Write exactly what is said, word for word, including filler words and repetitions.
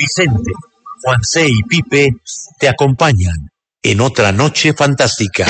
Vicente, Juancé y Pipe te acompañan en otra noche fantástica.